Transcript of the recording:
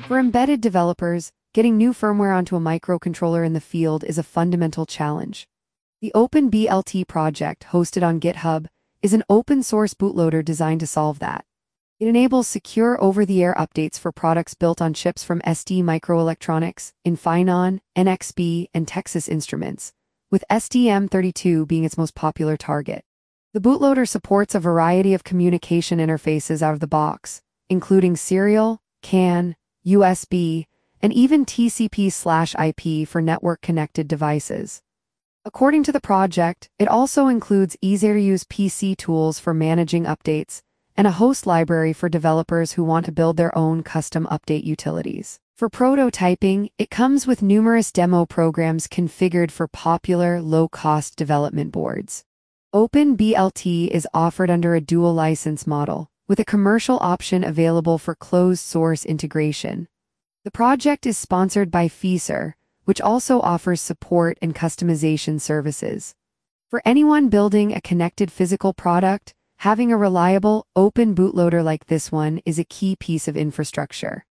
For embedded developers, getting new firmware onto a microcontroller in the field is a fundamental challenge. The OpenBLT project, hosted on GitHub, is an open-source bootloader designed to solve that. It enables secure over-the-air updates for products built on chips from ST Microelectronics, Infineon, NXP, and Texas Instruments, with STM32 being its most popular target. The bootloader supports a variety of communication interfaces out of the box, including serial, CAN, USB, and even TCP/IP for network-connected devices. According to the project, it also includes easier-to-use PC tools for managing updates and a host library for developers who want to build their own custom update utilities. For prototyping, it comes with numerous demo programs configured for popular, low-cost development boards. OpenBLT is offered under a dual license model, with a commercial option available for closed-source integration. The project is sponsored by Feeser, which also offers support and customization services. For anyone building a connected physical product, having a reliable, open bootloader like this one is a key piece of infrastructure.